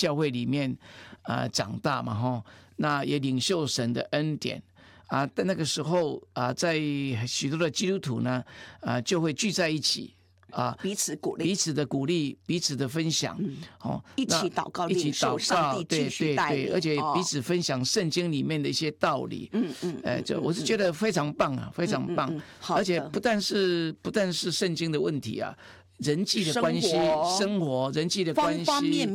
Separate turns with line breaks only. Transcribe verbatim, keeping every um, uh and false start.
教会里面啊、呃、长大嘛哈，那也领受神的恩典啊。但那个时候啊，在许多的基督徒呢啊就会聚在一起。啊，
彼此鼓励，
彼此的鼓励，彼此的分享，
嗯、
哦，
一起祷告，
一起祷告，
对对
对，而且彼此分享圣经里面的一些道理，
嗯嗯，
呃，这我是觉得非常棒啊，非常棒，
嗯嗯嗯、
而且不但是不但是圣经的问题啊，人际的关系，生活，生活人际的关系，
方方面面